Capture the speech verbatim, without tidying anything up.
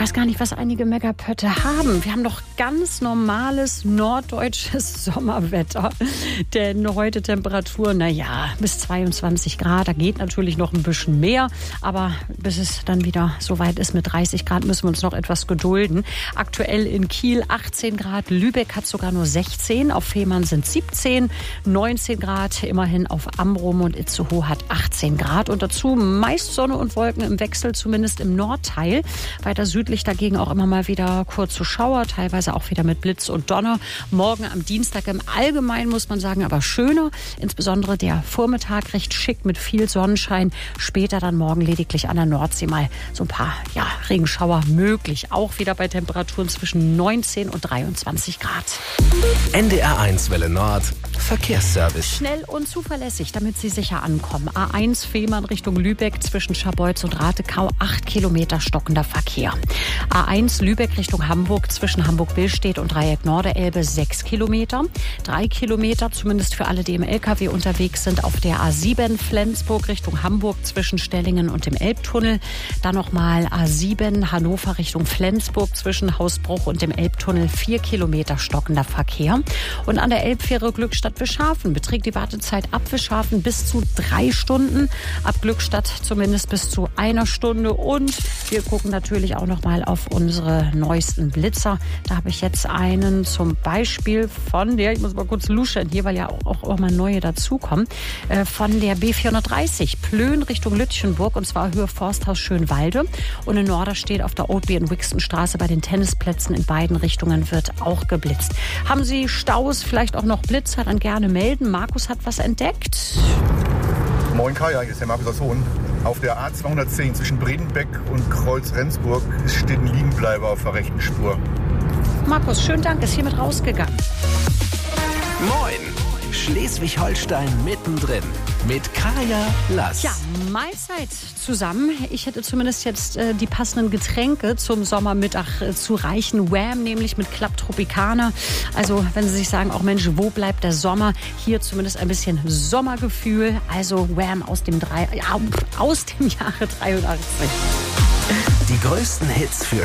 weiß gar nicht, was einige Megapötte haben. Wir haben doch ganz normales norddeutsches Sommerwetter. Denn heute Temperatur, naja, bis zweiundzwanzig Grad. Da geht natürlich noch ein bisschen mehr. Aber bis es dann wieder so weit ist mit dreißig Grad, müssen wir uns noch etwas gedulden. Aktuell in Kiel achtzehn Grad. Lübeck hat sogar nur sechzehn. Auf Fehmarn sind siebzehn. neunzehn Grad immerhin auf Amrum, und Itzehoe hat achtzehn Grad. Und dazu meist Sonne und Wolken im Wechsel, zumindest im Nordteil. Weiter südlich dagegen auch immer mal wieder kurze Schauer, teilweise auch wieder mit Blitz und Donner. Morgen am Dienstag im Allgemeinen, muss man sagen, aber schöner. Insbesondere der Vormittag recht schick mit viel Sonnenschein. Später dann morgen lediglich an der Nordsee mal so ein paar ja, Regenschauer möglich. Auch wieder bei Temperaturen zwischen neunzehn und dreiundzwanzig Grad. N D R eins Welle Nord. Verkehrsservice. Schnell und zuverlässig, damit Sie sicher ankommen. A eins Fehmarn Richtung Lübeck zwischen Scharbeutz und Ratekau, acht Kilometer stockender Verkehr. A eins Lübeck Richtung Hamburg zwischen Hamburg-Billstedt und Dreieck Norderelbe, sechs Kilometer. Drei Kilometer, zumindest für alle, die im L K W unterwegs sind, auf der A sieben Flensburg Richtung Hamburg zwischen Stellingen und dem Elbtunnel. Dann nochmal A sieben Hannover Richtung Flensburg zwischen Hausbruch und dem Elbtunnel, vier Kilometer stockender Verkehr. Und an der Elbfähre Glückstadt-Wischhafen beträgt die Wartezeit ab Wischhafen bis zu drei Stunden. Ab Glückstadt zumindest bis zu einer Stunde. Und wir gucken natürlich auch noch mal auf unsere neuesten Blitzer. Da habe ich jetzt einen zum Beispiel von der, ich muss mal kurz luschern hier, weil ja auch, auch mal neue dazukommen, äh, von der B vierhundertdreißig Plön Richtung Lütchenburg, und zwar Höhe Forsthaus Schönwalde. Und in Norderstedt auf der Oldby- und Wixenstraße bei den Tennisplätzen in beiden Richtungen wird auch geblitzt. Haben Sie Staus, vielleicht auch noch Blitzer, dann gerne melden. Markus hat was entdeckt. Moin Kaya, hier ist der Markus aus Hohn. Auf der A zweihundertzehn zwischen Bredenbeck und Kreuz-Rendsburg steht ein Liegenbleiber auf der rechten Spur. Markus, schönen Dank, ist hiermit rausgegangen. Moin! Schleswig-Holstein mittendrin mit Kaya Lass. Ja, Mahlzeit zusammen. Ich hätte zumindest jetzt äh, die passenden Getränke zum Sommermittag äh, zu reichen. Wham, nämlich mit Club Tropicana. Also wenn Sie sich sagen, auch Mensch, wo bleibt der Sommer? Hier zumindest ein bisschen Sommergefühl. Also Wham aus dem, drei, ja, aus dem Jahre dreiundachtzig. Die größten Hits für